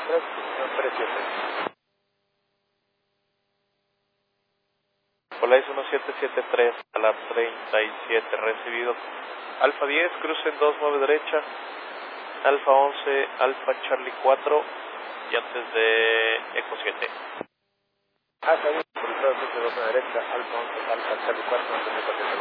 3, posición 37. Polais 1773 a la 37, recibido. Alfa 10, crucen 29 derecha, Alfa 11, Alfa Charlie 4 y antes de Eco 7. Alfa 10, por el 2 derecha, Alfa 11, Alfa Charlie 4, antes de Eco 7.